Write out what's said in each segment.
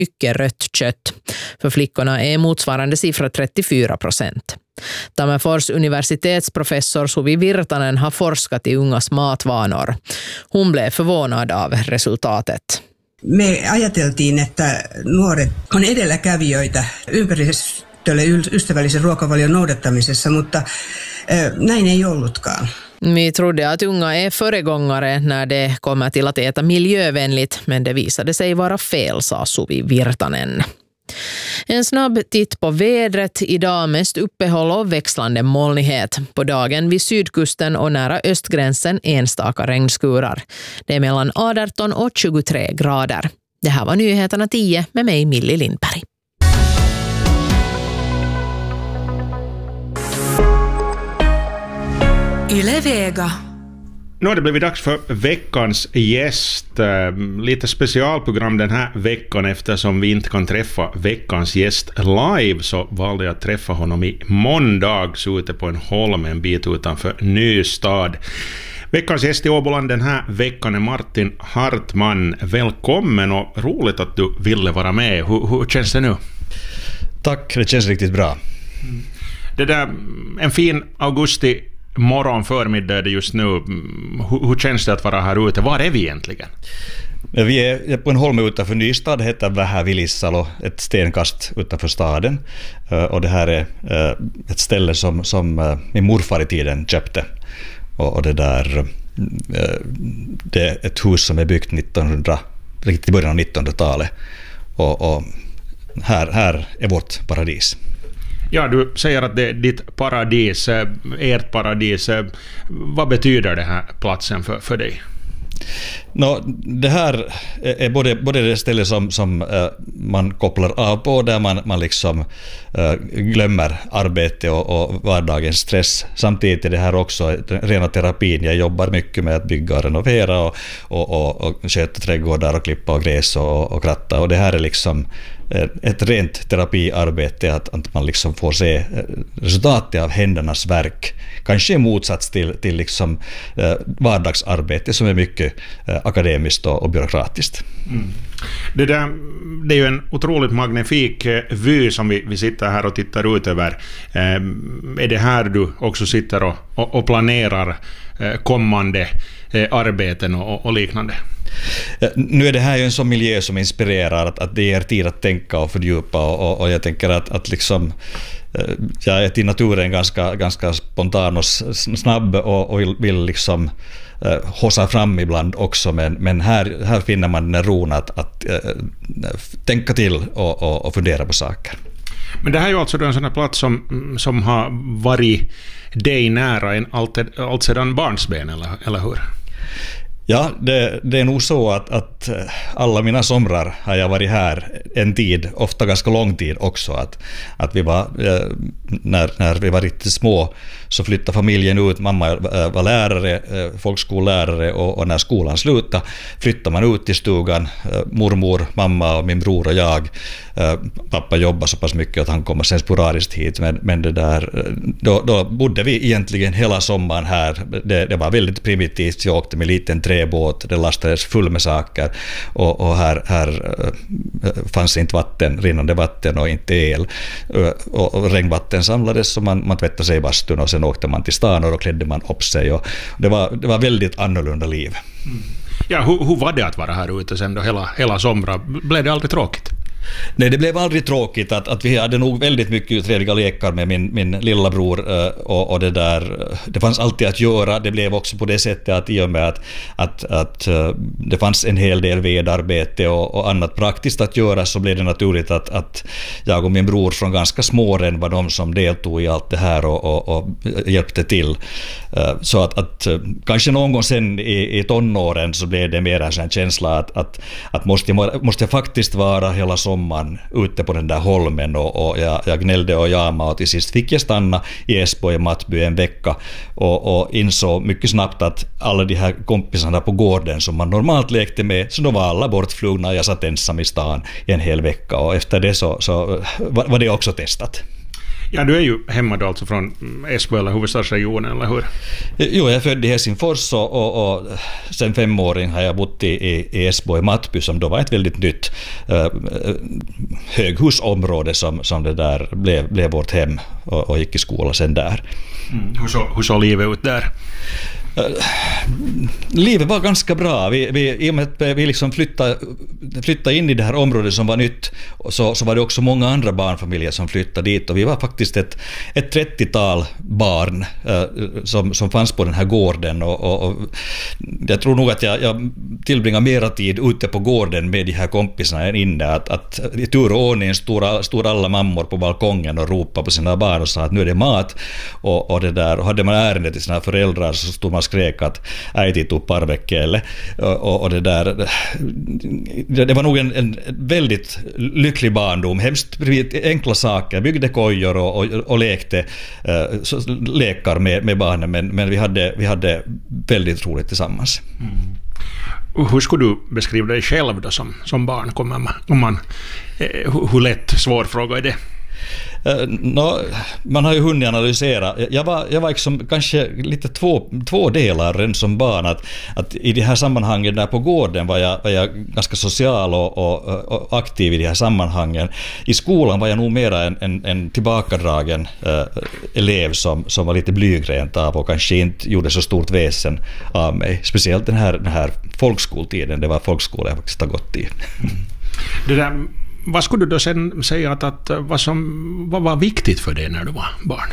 mycket rött kött. För flickorna är motsvarande siffra 34%. Tammerfors universitetsprofessor Suvi Virtanen har forskat i ungas matvanor. Hon blev förvånad av resultatet. Me ajateltiin, että nuoret on edelläkävijöitä ympäristölle ystävällisen ruokavalion noudattamisessa, mutta näin ei ollutkaan. Vi trodde att unga är föregångare när det kommer till att äta miljövänligt, men det visade sig vara fel, sa Suvi Virtanen. En snabb titt på vädret. Idag mest uppehåll och växlande molnighet. På dagen vid sydkusten och nära östgränsen enstaka regnskurar. Det är mellan 18 och 23 grader. Det här var nyheterna 10 med mig Millie Lindberg. Yle Vega. Nu har det blivit dags för veckans gäst. Lite specialprogram den här veckan eftersom vi inte kan träffa veckans gäst live, så valde jag att träffa honom i måndags ute på en holm en bit utanför Nystad. Veckans gäst i Åboland den här veckan är Martin Hartman. Välkommen och roligt att du ville vara med. Hur känns det nu? Tack, det känns riktigt bra. Det där, en fin augusti morgon förmiddag är det just nu. Hur känns det att vara här ute? Var är vi egentligen? Vi är på en holm utanför Nystad, det heter Vähä-Vilissalo, ett stenkast utanför staden. Och det här är ett ställe som min morfar i tiden köpte. Och det där, det är ett hus som är byggt riktigt i början av 1900-talet. Och här är vårt paradis. Ja, du säger att det är ditt paradis, ert paradis. Vad betyder det här platsen för dig? Det här är både det ställe som man kopplar av på, där man liksom glömmer arbete och vardagens stress. Samtidigt är det här också rena terapin. Jag jobbar mycket med att bygga och renovera och sköta trädgårdar och klippa och gräs och kratta. Och det här är liksom ett rent terapiarbete, att man liksom får se resultatet av händernas verk. Kanske i motsats till liksom vardagsarbete som är mycket akademiskt och byråkratiskt. Mm. Det är ju en otroligt magnifik vy som vi sitter här och tittar ut över. Är det här du också sitter och planerar kommande arbeten och liknande? Nu är det här ju en sån miljö som inspirerar, att det ger tid att tänka och fördjupa, och jag tänker att liksom jag är till naturen ganska spontan och snabb och vill liksom hossa fram ibland också, men här finner man den ron att tänka till och fundera på saker. Men det här är ju alltså en sån här plats som har varit dig nära allt sedan barnsben, eller hur? Ja, det är nog så att alla mina somrar har jag varit här en tid, ofta ganska lång tid också. Att vi var, när vi var riktigt små så flyttade familjen ut. Mamma var lärare, folkskollärare, och när skolan slutade flyttade man ut till stugan. Mormor, mamma och min bror och jag. Pappa jobbade så pass mycket att han kom sen sporadiskt hit, men det där, då bodde vi egentligen hela sommaren här. Det var väldigt primitivt. Jag åkte med liten träbåt, det lastades full med saker, och här fanns inte rinnande vatten och inte el, och regnvatten samlades och man tvättade sig i bastun, och sen åkte man till stan och då klädde man upp sig, och det var väldigt annorlunda liv. Ja, hur var det att vara här ute sen då hela sommaren? Blev det aldrig tråkigt? Nej, det blev aldrig tråkigt. Att vi hade nog väldigt mycket trevliga lekar med min lilla bror, och det där, det fanns alltid att göra. Det blev också på det sättet att i och med att det fanns en hel del vedarbete och annat praktiskt att göra, så blev det naturligt att jag och min bror från ganska småren var de som deltog i allt det här och hjälpte till. Så att kanske någon gång sen i tonåren så blev det mer en känsla att måste jag faktiskt vara hela sommaren ute på den där holmen, och jag gnällde och jamade, och till sist fick jag stanna i Esbo i Mattby en vecka och insåg mycket snabbt att alla de här kompisarna på gården som man normalt lekte med, så de var alla bortflugna. Jag satt ensam i stan i en hel vecka, och efter det så var det också testat. Ja, du är ju hemma då alltså från Esbo eller huvudstadsregionen, eller hur? Jo, jag är född i Helsingfors och sen 5-åring har jag bott i Esbo i Mattby, som då var ett väldigt nytt höghusområde som det där blev vårt hem, och gick i skola sen där. Hur så livet ut där? Livet var ganska bra. I och med att vi liksom flyttade in i det här området som var nytt, så var det också många andra barnfamiljer som flyttade dit, och vi var faktiskt ett 30-tal barn som fanns på den här gården, och jag tror nog att jag tillbringade mera tid ute på gården med de här kompisarna än inne. Att i tur och ordning stod alla mammor på balkongen och ropade på sina barn och sa att nu är det mat, och det där, och hade man ärende till sina föräldrar så stod man skrek att äiti tuu parvekkeelle, och det där, det var nog en väldigt lycklig barndom, hemskt enkla saker, byggde kojor och lekte lekar med barnen, men vi hade väldigt roligt tillsammans. Hur skulle du beskriva dig själv då som barn? Hur lätt svår fråga är det? Man har ju hunnit analysera. Jag var liksom kanske lite två delar redan som barn, att i det här sammanhanget där på gården var jag ganska social och aktiv i de här sammanhangen. I skolan var jag nog mera en tillbakadragen elev som var lite blygrent av och kanske inte gjorde så stort väsen av mig. Speciellt den här folkskoltiden, det var folkskola jag faktiskt har gått i. Det där, vad skulle du då sen säga att vad var viktigt för dig när du var barn?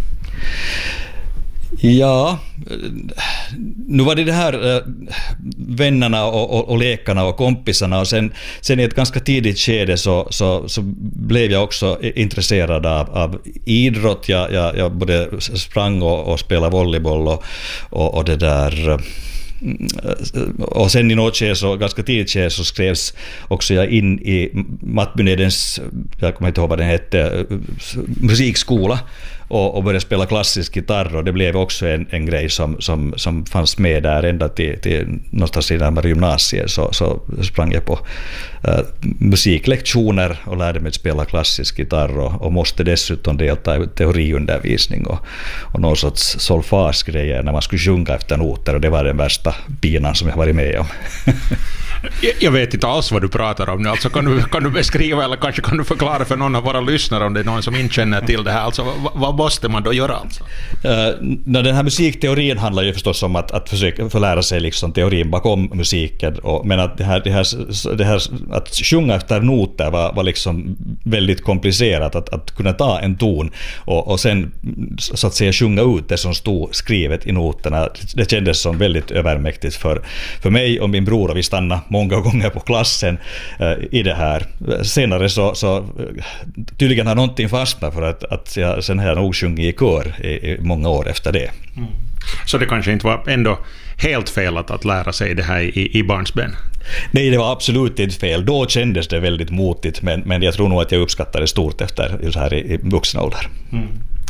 Ja, nu var det här vännerna och lekarna och kompisarna, och sen i ett ganska tidigt skede så blev jag också intresserad av idrott. Jag både sprang och spelade volleyboll och det där. Och sen i något skede, så ganska tidigt skede, så skrevs också jag in i Mattbynedens, jag kommer inte ihåg vad den hette, musikskola, och började spela klassisk gitarr, och det blev också en grej som fanns med där ända till någonstans i närmare gymnasiet, så sprang jag på musiklektioner och lärde mig att spela klassisk gitarr, och måste dessutom delta i teoriundervisning och någon sorts solfagegrejer när man skulle sjunga efter noter, och det var den värsta pinan som jag varit med om. Jag vet inte alls vad du pratar om nu. Alltså kan du beskriva, eller kanske kan du förklara för någon av våra lyssnare, om det är någon som inte känner till det här. Alltså, vad måste man då göra? Alltså? Den här musikteorin handlar ju förstås om att försöka förlära sig liksom teorin bakom musiken, men att det här att sjunga efter noter var liksom väldigt komplicerat, att kunna ta en ton och sen så att säga sjunga ut det som stod skrivet i noterna. Det kändes som väldigt övermäktigt för mig och min bror, och vi stannade många gånger på klassen i det här. Senare så tydligen har någonting fastnat, för att jag sen har nog sjungit i kör i många år efter det. Mm. Så det kanske inte var ändå helt fel att lära sig det här i barnsben? Nej, det var absolut inte fel. Då kändes det väldigt motigt, men jag tror nog att jag uppskattar det stort efter så här i vuxna ålder. Mm.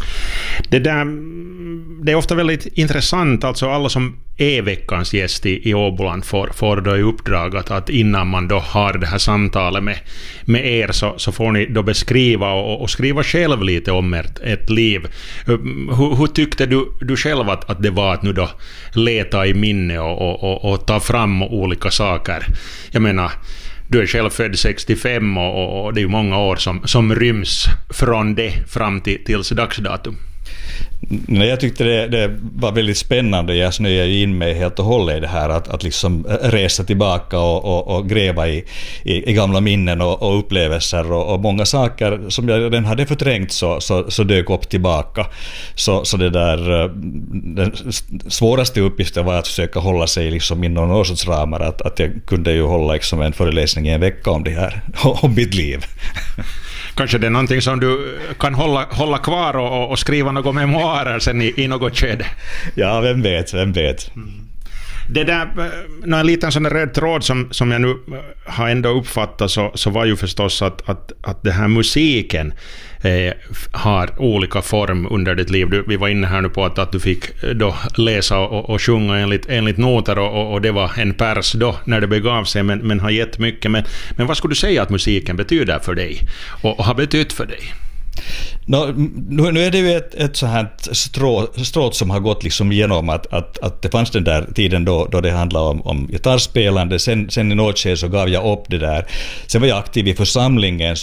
Det är ofta väldigt intressant, alltså alla som är veckans gäst i Åboland får då i uppdrag att innan man då har det här samtalet med er så får ni då beskriva och skriva själv lite om ett liv. Hur tyckte du själv att det var att nu då leta i minne och ta fram olika saker? Jag menar, du är själv född 65 och det är ju många år som ryms från det fram tills dagsdatum. Nej, jag tyckte det var väldigt spännande. Jag snöjade in mig helt och hållet i det här att liksom resa tillbaka och gräva i gamla minnen och upplevelser, och många saker som jag redan hade förträngt så dök upp tillbaka. Så det där, den svåraste uppgiften var att försöka hålla sig liksom inom någon sorts ramar, att jag kunde ju hålla liksom en föreläsning i en vecka om det här, om mitt liv. Kanske det är någonting som du kan hålla kvar och skriva några memoarer sen i något skede. Ja, vem vet. Mm. Det där, en liten sån röd tråd som jag nu har ändå uppfattat så var ju förstås att det här musiken har olika form under ditt liv. Vi var inne här nu på att du fick då läsa och sjunga enligt noter, och det var en pers då när det begav sig, men har gett mycket. Men vad skulle du säga att musiken betyder för dig och har betytt för dig? Nu är det ju ett så här stråt som har gått liksom igenom att det fanns den där tiden då det handlade om gitarrspelande. Sen i något skede så gav jag upp det där. Sen var jag aktiv i församlingen